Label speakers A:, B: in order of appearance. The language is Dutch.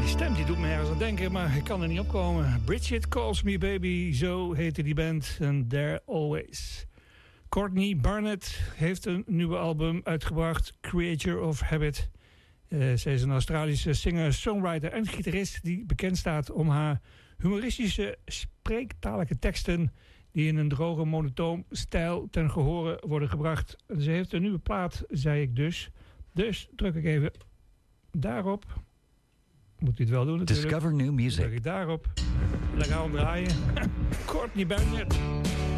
A: Die stem die doet me ergens aan denken, maar ik kan er niet op komen. Bridget Calls Me Baby, zo heette die band. En There Always. Courtney Barnett heeft een nieuwe album uitgebracht. Creature of Habit. Zij is een Australische singer, songwriter en gitarist die bekend staat om haar humoristische, spreektalige teksten die in een droge, monotoon stijl ten gehore worden gebracht. Ze heeft een nieuwe plaat, zei ik dus. Dus druk ik even daarop. Moet u het wel doen natuurlijk.
B: Discover new music.
A: Druk ik daarop. Dan gaan we hem draaien. Courtney Barnett.